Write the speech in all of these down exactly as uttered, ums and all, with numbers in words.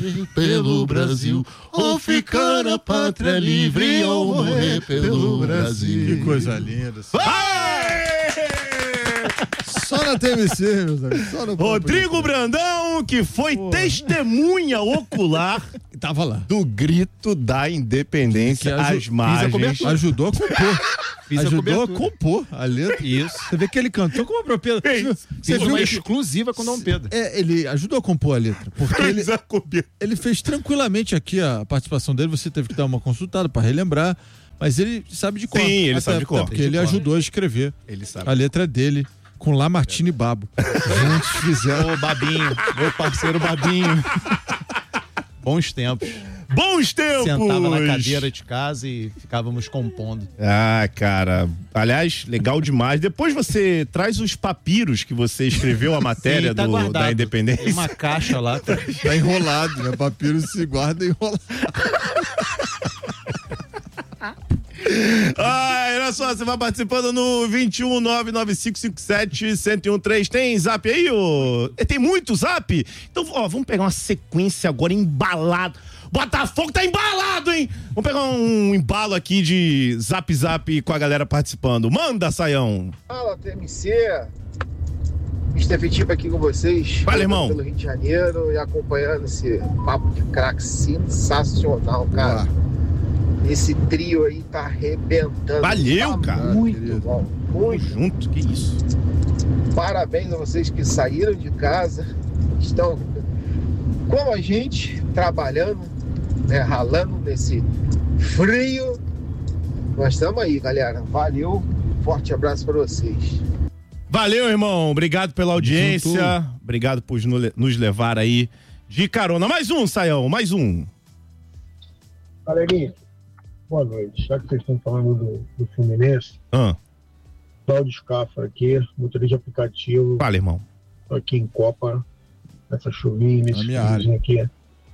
pelo Brasil, ou ficar na pátria livre, ou morrer pelo Brasil. Que coisa linda. Só na T M C, meus amigos. Só no Rodrigo Brandão, que foi Porra. testemunha ocular Tava lá. do grito da independência às margens. Ajudou a compor. Fiz Ajudou a, a compor a letra. Isso. Você vê que ele cantou com uma propriedade. Você viu uma exclusiva com o Dom Pedro. É, ele ajudou a compor a letra. Porque ele, ele fez tranquilamente aqui a participação dele. Você teve que dar uma consultada para relembrar. Mas ele sabe de cor. Sim, ele até, sabe de cor. Porque ele cor. ajudou a escrever. Ele sabe. A letra dele. Com Lamartine e Babo. Juntos fizeram. Ô, Babinho, meu parceiro Babinho. Bons tempos. Bons tempos! Sentava na cadeira de casa e ficávamos compondo. Ah, cara. Aliás, legal demais. Depois você traz os papiros que você escreveu a matéria Sim, tá do, da Independência. Tem uma caixa lá. Tá, tá enrolado, né? Papiro se guarda enrolado. Ah, olha só, você vai participando no vinte e um, nove nove cinco cinco sete, um um três. Tem zap aí, ô? Tem muito zap? Então, ó, vamos pegar uma sequência agora embalado. Botafogo tá embalado, hein? Vamos pegar um embalo aqui de zap zap com a galera participando. Manda, Saião. Fala, T M C. mister Fitipa aqui com vocês. Fala, irmão. Pelo Rio de Janeiro e acompanhando esse papo de craque sensacional, cara. Uau. Esse trio aí tá arrebentando. Valeu, tá cara. Muito querido. bom. Muito. Tamo junto, que isso. Parabéns a vocês que saíram de casa, estão como a gente, trabalhando, né, ralando nesse frio. Nós estamos aí, galera. Valeu. Forte abraço para vocês. Valeu, irmão. Obrigado pela audiência. Obrigado por nos levar aí de carona. Mais um, Saião. Mais um. Galerinha, boa noite. Já que vocês estão falando do, do Fluminense, ah. Cláudio Scafa aqui, motorista de aplicativo. Fala, irmão. Tô aqui em Copa, nessa chuvinha, nesse friozinho aqui,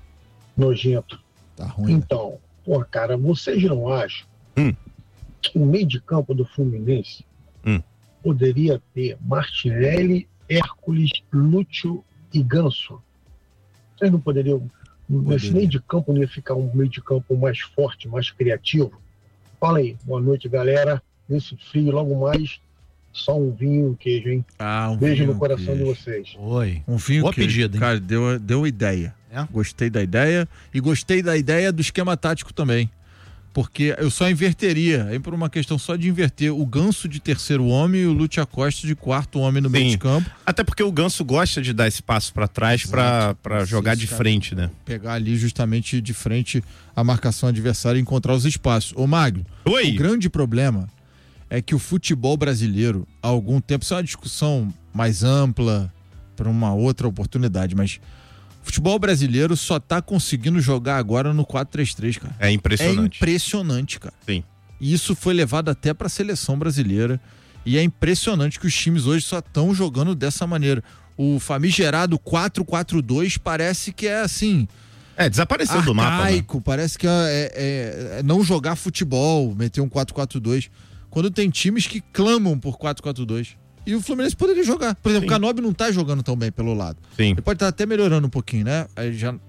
nojento. Tá ruim. Então, né? Pô, cara, vocês não acham hum. que o meio de campo do Fluminense hum. poderia ter Martinelli, Hércules, Lúcio e Ganso? Vocês não poderiam... Nesse meio de campo não ia ficar um meio de campo mais forte, mais criativo? Fala aí, boa noite, galera. Nesse frio, logo mais, só um vinho e um queijo, hein? Ah, um Beijo vinho, no coração queijo. de vocês. Oi. Um vinho Boa queijo. pedida, hein? Cara, deu, deu ideia. É? Gostei da ideia e gostei da ideia do esquema tático também. Porque eu só inverteria, aí por uma questão só de inverter o Ganso de terceiro homem e o Lúcio Acosta de quarto homem no Sim. meio de campo. Até porque o Ganso gosta de dar esse passo para trás para jogar de frente, né? Pegar ali justamente de frente a marcação adversária e encontrar os espaços. Ô Magno, Oi. o grande problema é que o futebol brasileiro, há algum tempo, isso é uma discussão mais ampla para uma outra oportunidade, mas o futebol brasileiro só tá conseguindo jogar agora no quatro três três, cara. É impressionante. É impressionante, cara. Sim. E isso foi levado até para a seleção brasileira e é impressionante que os times hoje só estão jogando dessa maneira. O famigerado quatro quatro dois parece que é assim... É, desapareceu do mapa, né? Parece que é, é, é não jogar futebol, meter um quatro quatro dois. Quando tem times que clamam por quatro quatro dois. E o Fluminense poderia jogar. Por exemplo, Sim. o Canóbio não tá jogando tão bem pelo lado. Sim. Ele pode estar até melhorando um pouquinho, né? Aí já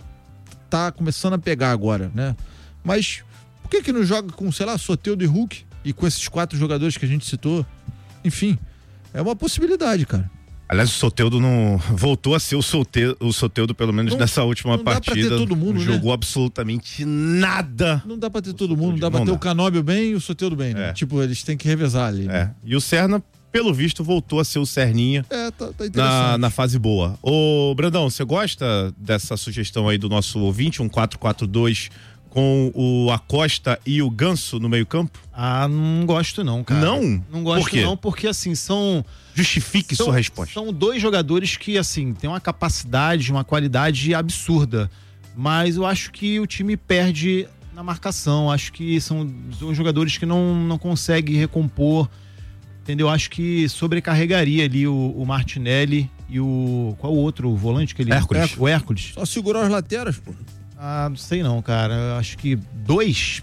tá começando a pegar agora, né? Mas por que que não joga com, sei lá, Soteldo e Hulk? E com esses quatro jogadores que a gente citou? Enfim, é uma possibilidade, cara. Aliás, o Soteldo não voltou a ser o Soteldo, o Soteldo pelo menos não, nessa última não partida. Dá pra ter todo mundo, não jogou né? absolutamente nada. Não dá pra ter todo mundo, não dá pra ter o Canóbio bem e o Soteldo bem, né? É. Tipo, eles têm que revezar ali. É. Né? E o Serna, pelo visto, voltou a ser o Serninha é, tá, tá na, na fase boa. Ô, Brandão, você gosta dessa sugestão aí do nosso ouvinte, um quatro quatro dois com o Acosta e o Ganso no meio campo? Ah, não gosto não, cara. Não? Não gosto Por quê? não, porque assim, são... Justifique são, sua resposta. São dois jogadores que, assim, têm uma capacidade, uma qualidade absurda, mas eu acho que o time perde na marcação, acho que são dois jogadores que não, não conseguem recompor, entendeu? Acho que sobrecarregaria ali o, o Martinelli e o... Qual o outro o volante que ele... Hércules. Hércules. O Hércules. Só segurar as lateras, pô. Ah, não sei não, cara. Eu acho que dois...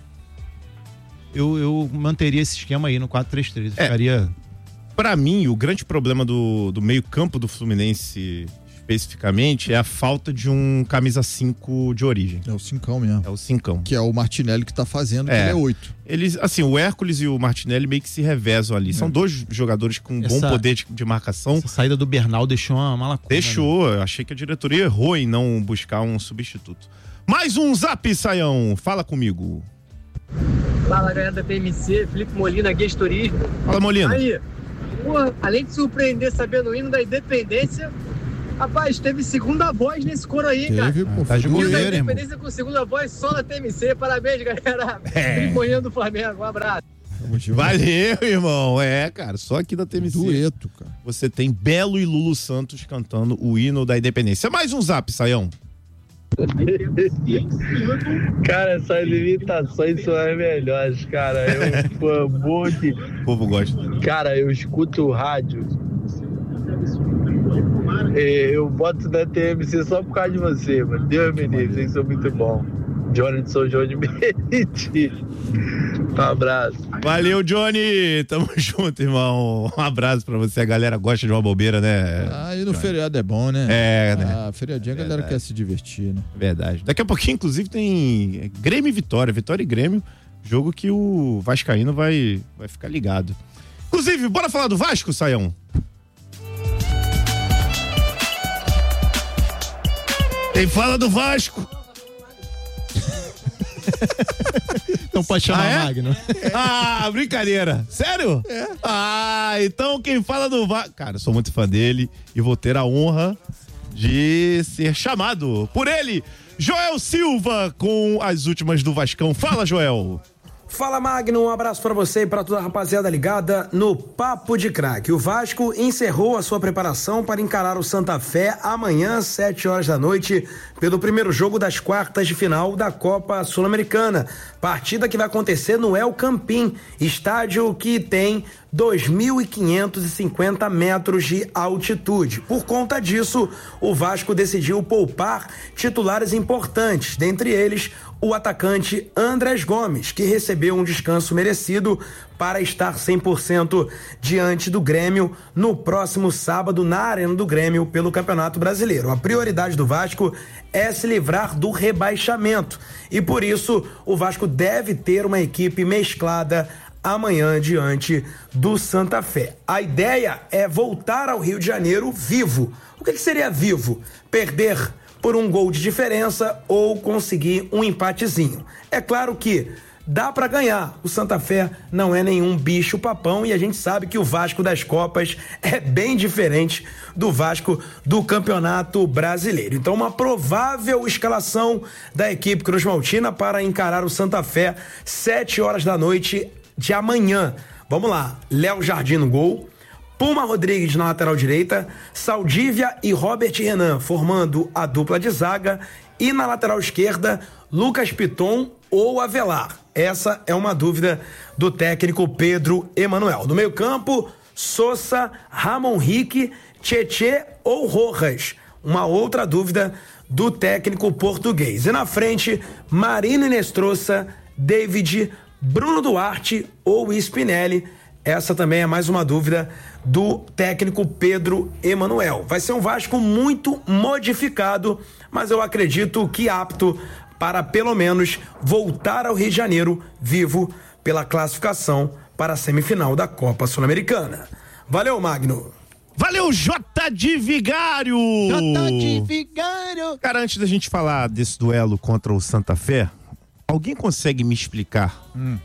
Eu, eu manteria esse esquema aí no quatro três três. É. Ficaria... Pra mim, o grande problema do, do meio campo do Fluminense, especificamente, é a falta de um camisa cinco de origem. É o cincão mesmo. É o cincão. Que é o Martinelli que tá fazendo, que É. ele é oito. Eles, assim, o Hércules e o Martinelli meio que se revezam ali. São É. dois jogadores com um bom Essa- poder de, de marcação. Essa saída do Bernal deixou uma malacona. Deixou, eu achei que a diretoria errou em não buscar um substituto. Mais um zap, Saião. Fala comigo. Fala, galera da P M C, Felipe Molina, Guia de Turismo. Fala, Molina. Aí, porra, além de surpreender sabendo o hino da Independência, rapaz, teve segunda voz nesse coro aí, cara. Teve, pô, tá de foi Hino da goleiro, irmão. Independência com segunda voz só na T M C. Parabéns, galera. É. Felipe Molina do Flamengo, um abraço. Tamo junto. Valeu, irmão. É, cara, só aqui da T M C. Dueto, cara. Você tem Belo e Lulu Santos cantando o hino da Independência. Mais um zap, Saião. Cara, essas limitações são as melhores, cara. Eu, pô, bom que... O povo gosta. Cara, eu escuto o rádio. É, eu boto na T M C só por causa de você, mano. Deus me livre, vocês são muito bons. Johnny de São João de Meriti. Um abraço. Valeu, Johnny. Tamo junto, irmão. Um abraço pra você. A galera gosta de uma bobeira, né? Ah, e no feriado é bom, né? É, né? Ah, feriadinho a galera quer se divertir, né? Verdade. Daqui a pouquinho, inclusive, tem Grêmio e Vitória. Vitória e Grêmio. Jogo que o Vascaíno vai, vai ficar ligado. Inclusive, bora falar do Vasco, Saião? Quem fala do Vasco? Então pode chamar Ah, é? Magno. Ah, brincadeira. Sério? É. Ah, então quem fala do Vasco... Cara, eu sou muito fã dele e vou ter a honra de ser chamado por ele, Joel Silva, com as últimas do Vascão. Fala, Joel. Fala, Magno, um abraço pra você e pra toda a rapaziada ligada no Papo de Craque. O Vasco encerrou a sua preparação para encarar o Santa Fé amanhã, às sete horas da noite, pelo primeiro jogo das quartas de final da Copa Sul-Americana. Partida que vai acontecer no El Campín, estádio que tem dois mil quinhentos e cinquenta metros de altitude. Por conta disso, o Vasco decidiu poupar titulares importantes, dentre eles o atacante Andrés Gomes, que recebeu um descanso merecido para estar cem por cento diante do Grêmio no próximo sábado na Arena do Grêmio pelo Campeonato Brasileiro. A prioridade do Vasco é se livrar do rebaixamento e por isso o Vasco deve ter uma equipe mesclada amanhã diante do Santa Fé. A ideia é voltar ao Rio de Janeiro vivo. O que, que seria vivo? Perder por um gol de diferença ou conseguir um empatezinho. É claro que dá para ganhar. O Santa Fé não é nenhum bicho papão e a gente sabe que o Vasco das Copas é bem diferente do Vasco do Campeonato Brasileiro. Então, uma provável escalação da equipe cruzmaltina para encarar o Santa Fé, sete horas da noite de amanhã. Vamos lá. Léo Jardim no gol. Puma Rodrigues na lateral direita, Saldívia e Robert Renan formando a dupla de zaga e na lateral esquerda, Lucas Piton ou Avelar. Essa é uma dúvida do técnico Pedro Emanuel. No meio campo, Sousa, Ramon Rique, Tietê ou Rojas. Uma outra dúvida do técnico português. E na frente, Marino Inestrosa, David, Bruno Duarte ou Spinelli. Essa também é mais uma dúvida do técnico Pedro Emanuel. Vai ser um Vasco muito modificado, mas eu acredito que apto para pelo menos voltar ao Rio de Janeiro vivo pela classificação para a semifinal da Copa Sul-Americana. Valeu, Magno. Valeu, J de Vigário! J de Vigário! Cara, antes da gente falar desse duelo contra o Santa Fé, alguém consegue me explicar hum.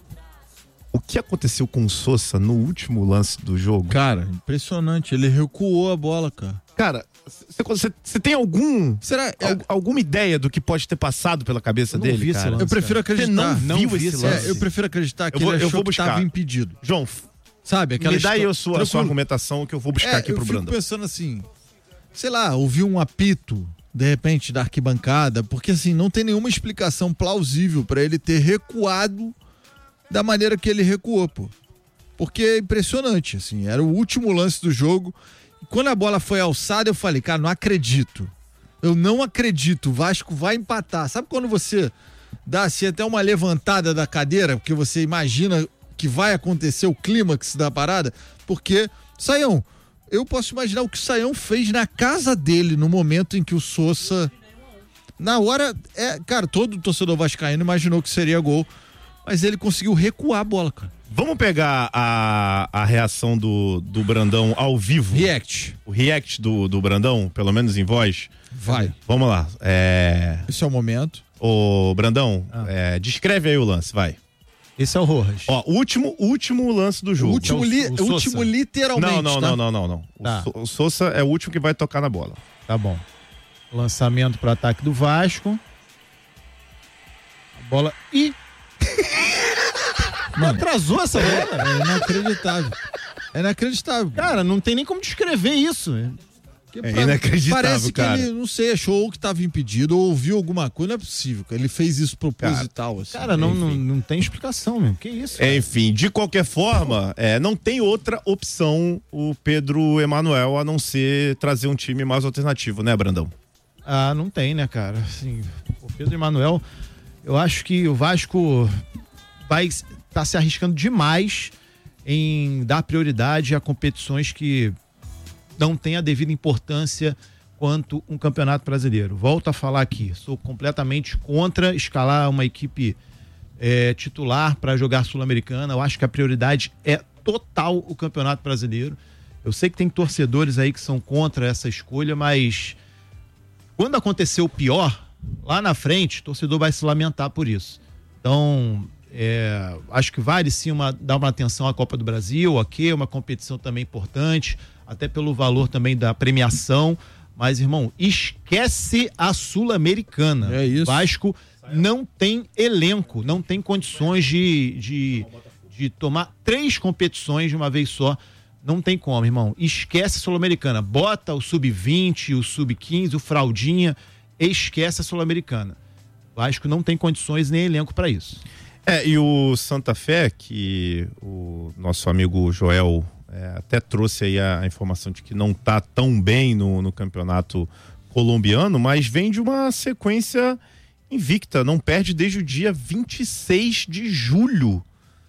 o que aconteceu com o Sousa no último lance do jogo? Cara, impressionante. Ele recuou a bola, cara. Cara, você tem algum Será, al, é... alguma ideia do que pode ter passado pela cabeça eu não dele, vi cara? Esse lance, eu prefiro cara. acreditar. Você não, não viu vi esse é, lance? eu prefiro acreditar que eu vou, ele eu achou vou buscar. que estava impedido. João, sabe? Aquela me dá aí a história... sua, a sua argumentação que eu vou buscar é, aqui pro Brandão. Eu fico pensando assim, sei lá, ouvi um apito, de repente, da arquibancada, porque assim, não tem nenhuma explicação plausível para ele ter recuado da maneira que ele recuou, pô. Porque é impressionante, assim, era o último lance do jogo. E quando a bola foi alçada, eu falei, cara, não acredito. Eu não acredito, o Vasco vai empatar. Sabe quando você dá assim até uma levantada da cadeira, porque você imagina que vai acontecer o clímax da parada? Porque, Saião, eu posso imaginar o que o Saião fez na casa dele no momento em que o Sousa... Na hora, é, cara, todo torcedor vascaíno imaginou que seria gol, mas ele conseguiu recuar a bola, cara. Vamos pegar a, a reação do, do Brandão ao vivo? React. O react do, do Brandão, pelo menos em voz? Vai. Vamos lá. É... Esse é o momento. Ô, Brandão, Ah. é, descreve aí o lance, vai. Esse é o Rojas. Ó, último, último lance do O jogo. último, li, o o Sousa. último literalmente, Não, não, tá? não, não, não, não. O, Tá. So- o Sousa é o último que vai tocar na bola. Tá bom. Lançamento para ataque do Vasco. A bola. Ih! Mano, Atrasou essa bola? é inacreditável. É inacreditável. Cara, não tem nem como descrever isso. Que É pra- inacreditável, Parece cara. que ele, não sei, achou que estava impedido ou ouviu alguma coisa. Não é possível, cara. Ele fez isso proposital, assim. Cara, não, não, Enfim. não tem explicação, meu. Que isso? É, cara? enfim, de qualquer forma, é, não tem outra opção o Pedro Emanuel a não ser trazer um time mais alternativo, né, Brandão? Ah, não tem, né, cara? Assim, o Pedro Emanuel, eu acho que o Vasco vai estar tá se arriscando demais em dar prioridade a competições que não têm a devida importância quanto um campeonato brasileiro. Volto a falar aqui, sou completamente contra escalar uma equipe é, titular para jogar Sul-Americana. Eu acho que a prioridade é total o campeonato brasileiro. Eu sei que tem torcedores aí que são contra essa escolha, mas quando acontecer o pior, lá na frente, o torcedor vai se lamentar por isso. Então, é, acho que vale sim uma, dar uma atenção à Copa do Brasil, ok, é uma competição também importante, até pelo valor também da premiação. Mas, irmão, esquece a Sul-Americana. É isso. Vasco não tem elenco, não tem condições de, de, de tomar três competições de uma vez só. Não tem como, irmão. Esquece a Sul-Americana. Bota o sub vinte, o sub quinze, o fraldinha. Esquece a Sul-Americana. Vasco não tem condições nem elenco para isso. É, e o Santa Fé, que o nosso amigo Joel é, até trouxe aí a, a informação de que não tá tão bem no, no campeonato colombiano, mas vem de uma sequência invicta, não perde desde o dia vinte e seis de julho.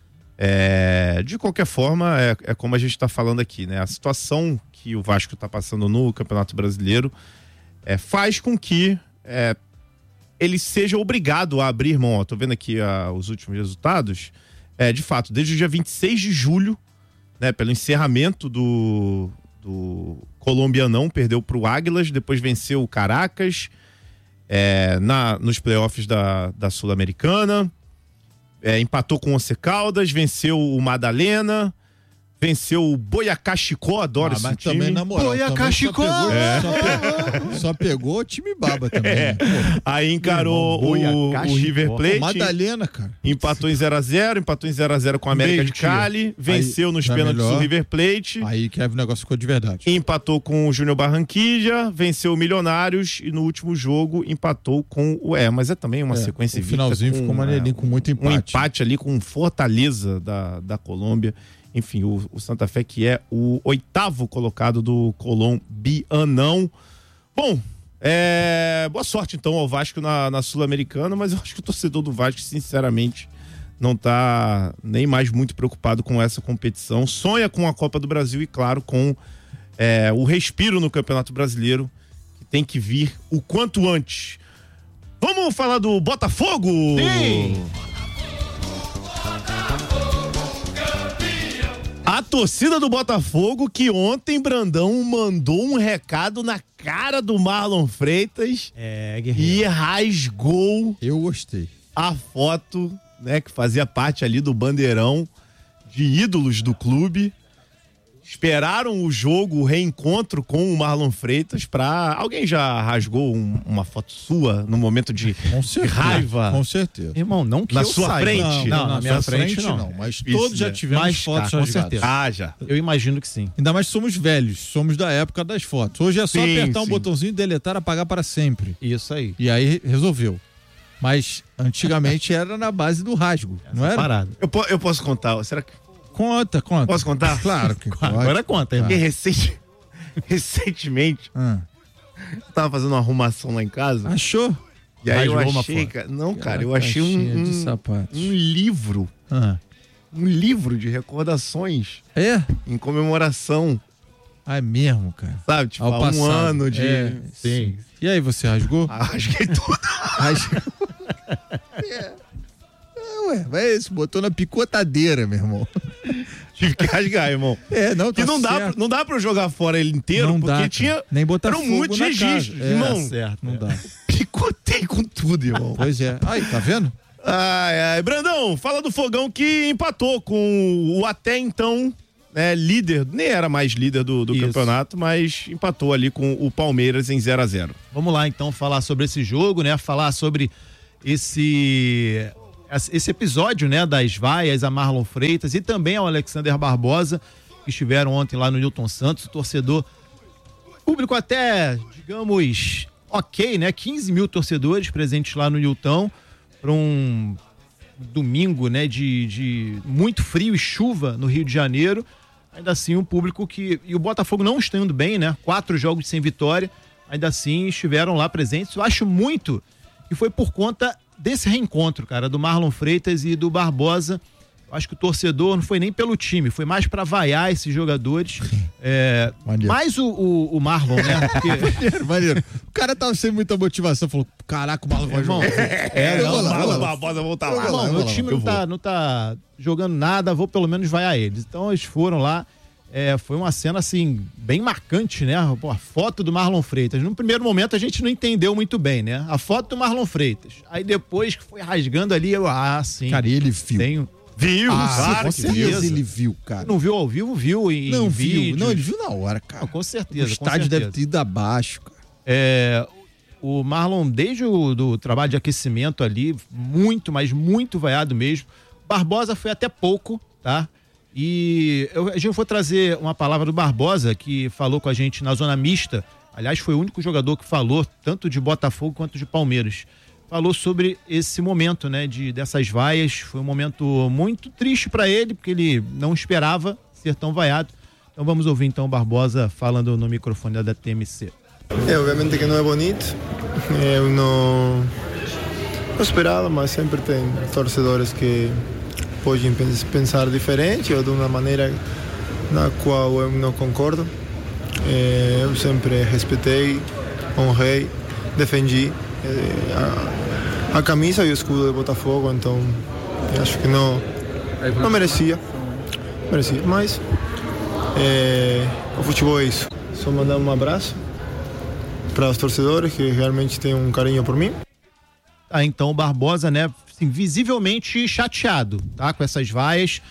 É, de qualquer forma, é, é como a gente está falando aqui, né? A situação que o Vasco está passando no Campeonato Brasileiro é, faz com que é, ele seja obrigado a abrir mão. Ó, tô vendo aqui ah, os últimos resultados. É, de fato, desde o dia vinte e seis de julho, né, pelo encerramento do, do Colombianão, perdeu para o Águilas, depois venceu o Caracas é, na, nos playoffs da, da Sul-Americana. É, empatou com o Once Caldas, venceu o Madalena, venceu o Boyacá Chicó, adoro Ah, esse mas time. também, na moral, Boyacá também só Chicó! pegou- É. Só pegou, só pegou o time baba também. É. né? Pô, Aí encarou Irmão, o, Boyacá o River Chicó. Plate, Madalena, cara. empatou em zero a zero, empatou em zero a zero com a América Meio de tiro. Cali, venceu Aí, nos já pênaltis melhor. o River Plate, Aí que o negócio ficou de verdade. empatou com o Júnior Barranquilla, venceu o Milionários e no último jogo empatou com o... É, mas é também uma É, sequência o invicta finalzinho com, ficou maneirinho, com muito um empate. empate ali com Fortaleza da, da Colômbia. Enfim, o, o Santa Fé que é o oitavo colocado do Colombianão. Bom, é, boa sorte então ao Vasco na, na Sul-Americana, mas eu acho que o torcedor do Vasco, sinceramente, não tá nem mais muito preocupado com essa competição. Sonha com a Copa do Brasil e, claro, com é, o respiro no Campeonato Brasileiro, que tem que vir o quanto antes. Vamos falar do Botafogo? Sim! A torcida do Botafogo, que ontem, Brandão, mandou um recado na cara do Marlon Freitas É, e rasgou Eu gostei. a foto, né, que fazia parte ali do bandeirão de ídolos do clube. Esperaram o jogo, o reencontro com o Marlon Freitas pra... Alguém já rasgou um- uma foto sua no momento de, Com de certeza. raiva? Com certeza. Irmão, não que Na eu sua saiba. frente? Não, não, na na minha sua frente, não. Mas Isso, todos já né? tivemos Mas, fotos tá, com rasgadas. certeza. Ah, já. Eu imagino que sim. Ainda mais que somos velhos, somos da época das fotos. Hoje é só Sim, apertar um sim. botãozinho, deletar, apagar para sempre. Isso aí. E aí resolveu. Mas antigamente era na base do rasgo, não era? Parado. Eu, po- eu posso contar? Será que... Conta, conta. Posso contar? Claro que pode. Agora conta, irmão. Porque recente- recentemente, Ah, eu tava fazendo uma arrumação lá em casa. achou? E aí eu rasgou uma achei, foto. cara... Não, cara, Aquela eu achei caixinha um, de um, sapatos. um livro. Ah. Um livro de recordações É? em comemoração Ah, é mesmo, cara? Sabe, tipo, Ao há um passado. ano de... É, sim. E aí, você rasgou? Ah, rasguei tudo. Rasgou. é. é, ué, vai isso, botou na picotadeira, meu irmão. Tive que rasgar, irmão. É, não, tá que não dá, certo. pra, não dá pra eu jogar fora ele inteiro, Não porque dá, tinha... Nem botar eram fogo muitos na registros, casa. irmão. É, certo, não dá. Picotei com tudo, irmão. Pois é. Aí, tá vendo? Ai, ai. Brandão, fala do Fogão que empatou com o até então é, líder, nem era mais líder do, do campeonato, mas empatou ali com o Palmeiras em zero a zero. Vamos lá, então, falar sobre esse jogo, né? Falar sobre esse... esse episódio, né, das vaias a Marlon Freitas e também ao Alexander Barbosa, que estiveram ontem lá no Newton Santos, o torcedor público até, digamos, ok, né, quinze mil torcedores presentes lá no Newton para um domingo, né, de, de muito frio e chuva no Rio de Janeiro. Ainda assim, um público que, e o Botafogo não está indo bem, né, quatro jogos sem vitória, ainda assim estiveram lá presentes. Eu acho muito que foi por conta desse reencontro, cara, do Marlon Freitas e do Barbosa. Eu acho que o torcedor não foi nem pelo time, foi mais pra vaiar esses jogadores. É, mais o, o, o Marlon, né? Porque... maneiro, maneiro. O cara tava sem muita motivação, falou, caraca, o Marlon vai jogar. É, não, o Marlon Barbosa voltar lá. Não, meu time não tá, não tá jogando nada, vou pelo menos vaiar eles. Então eles foram lá. É, foi uma cena, assim, bem marcante, né? Pô, a foto do Marlon Freitas. No primeiro momento a gente não entendeu muito bem, né? A foto do Marlon Freitas. Aí depois que foi rasgando ali, eu, ah, sim. Cara, ele viu. Tenho... Viu, ah, claro com certeza ele viu, cara. Não viu ao vivo, viu em Não vídeo. viu, não, ele viu na hora, cara. Não, com certeza. O estádio certeza. deve ter ido abaixo, cara. É, o Marlon, desde o do trabalho de aquecimento ali, muito, mas muito vaiado mesmo. Barbosa foi até pouco, tá? E eu, a gente foi trazer uma palavra do Barbosa, que falou com a gente na zona mista. Aliás, foi o único jogador que falou, tanto de Botafogo quanto de Palmeiras. Falou sobre esse momento, né, de, dessas vaias. Foi um momento muito triste para ele, porque ele não esperava ser tão vaiado. Então vamos ouvir então o Barbosa falando no microfone da T M C. É, obviamente que não é bonito. Eu não, não esperava, mas sempre tem torcedores que podem pensar diferente ou de uma maneira na qual eu não concordo. Eu sempre respeitei, honrei, defendi a, a camisa e o escudo do Botafogo, então acho que não, não merecia, merecia, mas é, o futebol é isso. Só mandar um abraço para os torcedores que realmente têm um carinho por mim. Ah, então o Barbosa, né, assim, visivelmente chateado, tá, com essas vaias.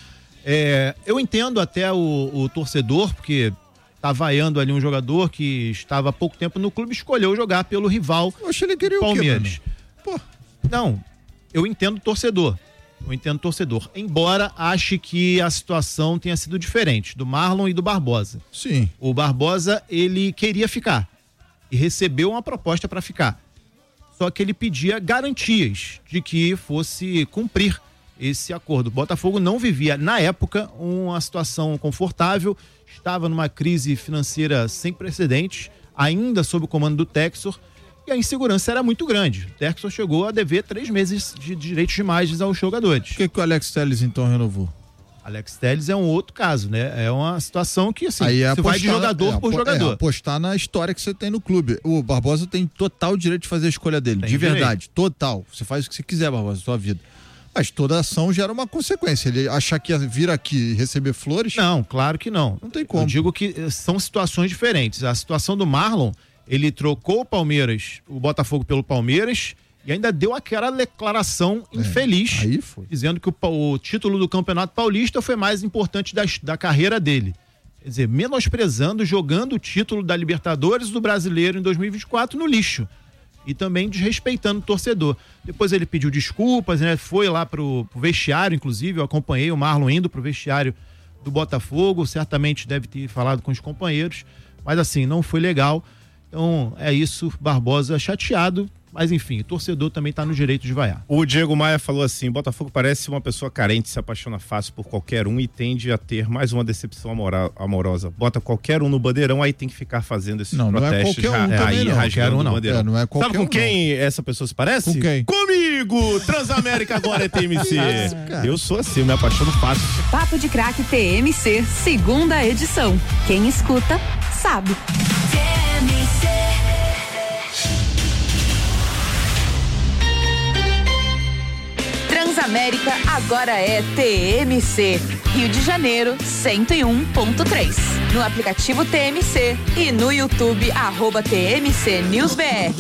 É, eu entendo até o, o torcedor, porque tá vaiando ali um jogador que estava há pouco tempo no clube e escolheu jogar pelo rival Oxe, ele queria Palmeiras. O quê, Pô, não, eu entendo o torcedor. Eu entendo o torcedor. Embora ache que a situação tenha sido diferente do Marlon e do Barbosa. Sim. O Barbosa, ele queria ficar e recebeu uma proposta para ficar. Só que ele pedia garantias de que fosse cumprir esse acordo. O Botafogo não vivia, na época, uma situação confortável, estava numa crise financeira sem precedentes, ainda sob o comando do Textor, e a insegurança era muito grande. O Textor chegou a dever três meses de direitos de imagens aos jogadores. Por que, que o Alex Telles então renovou? Alex Telles é um outro caso, né? É uma situação que, assim, Aí é você vai de jogador é, por é, jogador. É apostar na história que você tem no clube. O Barbosa tem total direito de fazer a escolha dele, Tem de direito. verdade, total. Você faz o que você quiser, Barbosa, na sua vida. Mas toda ação gera uma consequência. Ele achar que ia vir aqui e receber flores... Não, claro que não. Não tem como. Eu digo que eh, são situações diferentes. A situação do Marlon, ele trocou o Palmeiras, o Botafogo pelo Palmeiras, e ainda deu aquela declaração infeliz, É, aí foi. dizendo que o, o título do Campeonato Paulista foi mais importante da, da carreira dele. Quer dizer, menosprezando, jogando o título da Libertadores do Brasileiro em dois mil e vinte e quatro no lixo. E também desrespeitando o torcedor. Depois ele pediu desculpas, né? Foi lá pro, pro vestiário, inclusive, eu acompanhei o Marlon indo pro vestiário do Botafogo, certamente deve ter falado com os companheiros, mas assim, não foi legal. Então, é isso, Barbosa chateado, mas enfim, o torcedor também tá no direito de vaiar. O Diego Maia falou assim: Botafogo parece uma pessoa carente, se apaixona fácil por qualquer um e tende a ter mais uma decepção amora- amorosa. Bota qualquer um no bandeirão, aí tem que ficar fazendo esses Não, não é protestos. qualquer um ra- também aí, não. rasgando Qualquer um o não. bandeirão. É, não é qualquer Sabe com um, quem essa pessoa se parece? Com quem? Comigo! Transamérica agora é T M C. cara. Eu sou assim, eu me apaixono fácil. Papo de Craque T M C, segunda edição. Quem escuta, sabe. Transamérica agora é T M C. Rio de Janeiro, cento e um ponto três. No aplicativo T M C e no YouTube, arroba T M C News B R.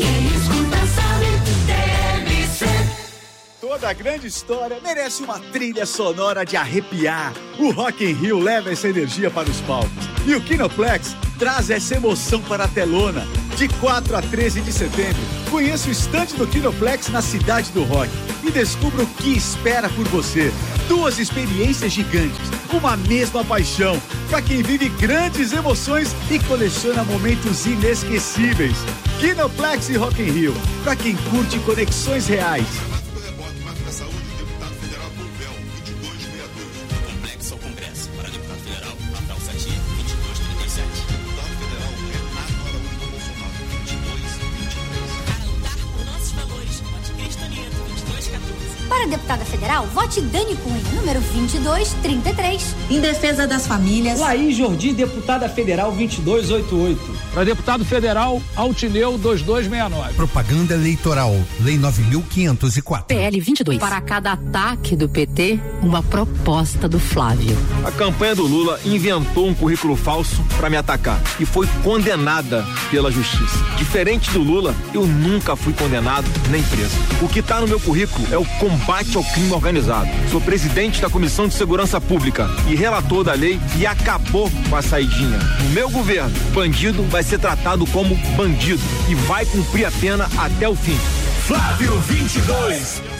Toda grande história merece uma trilha sonora de arrepiar. O Rock in Rio leva essa energia para os palcos. E o Kinoplex traz essa emoção para a telona. De quatro a treze de setembro, conheça o estande do Kinoplex na Cidade do Rock e descubra o que espera por você. Duas experiências gigantes, uma mesma paixão, para quem vive grandes emoções e coleciona momentos inesquecíveis. Kinoplex e Rock in Rio, para quem curte conexões reais. Para deputada federal, vote Dani Cunha, número vinte e dois trinta e três. Em defesa das famílias, Laís Jordi, deputada federal vinte e dois oitenta e oito. Para deputado federal, Altineu dois dois seis nove. Propaganda eleitoral, Lei nove mil quinhentos e quatro. P L vinte e dois. Para cada ataque do P T, uma proposta do Flávio. A campanha do Lula inventou um currículo falso para me atacar e foi condenada pela justiça. Diferente do Lula, eu nunca fui condenado nem preso. O que está no meu currículo é o combate ao crime organizado. Sou presidente da Comissão de Segurança Pública e relator da lei e acabou com a saidinha. No meu governo, bandido vai ser tratado como bandido e vai cumprir a pena até o fim. Flávio vinte e dois.